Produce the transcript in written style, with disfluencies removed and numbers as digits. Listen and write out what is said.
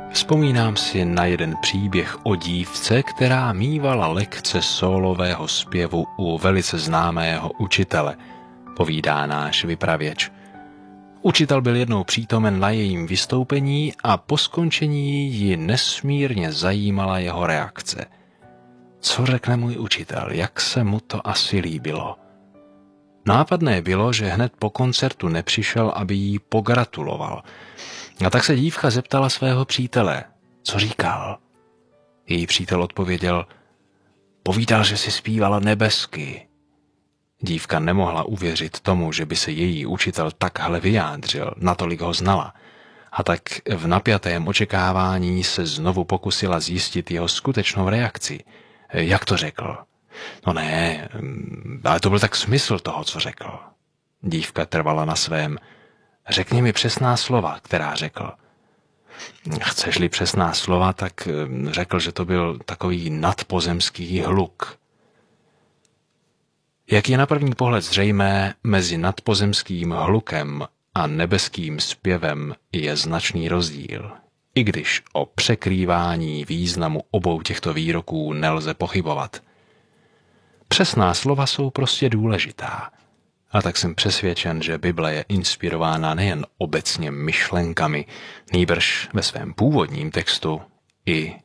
Vzpomínám si na jeden příběh o dívce, která mívala lekce sólového zpěvu u velice známého učitele, povídá náš vypravěč. Učitel byl jednou přítomen na jejím vystoupení a po skončení ji nesmírně zajímala jeho reakce. Co řekne můj učitel, jak se mu to asi líbilo? Nápadné bylo, že hned po koncertu nepřišel, aby jí pogratuloval. A tak se dívka zeptala svého přítele, co říkal. Její přítel odpověděl, povídal, že si zpívala nebesky. Dívka nemohla uvěřit tomu, že by se její učitel takhle vyjádřil, natolik ho znala. A tak v napjatém očekávání se znovu pokusila zjistit jeho skutečnou reakci. Jak to řekl? No ne, ale to byl tak smysl toho, co řekl. Dívka trvala na svém. Řekni mi přesná slova, která řekl. Chceš-li přesná slova, tak řekl, že to byl takový nadpozemský hluk. Jak je na první pohled zřejmé, mezi nadpozemským hlukem a nebeským zpěvem je značný rozdíl, i když o překrývání významu obou těchto výroků nelze pochybovat. Přesná slova jsou prostě důležitá. A tak jsem přesvědčen, že Bible je inspirována nejen obecně myšlenkami, nýbrž ve svém původním textu i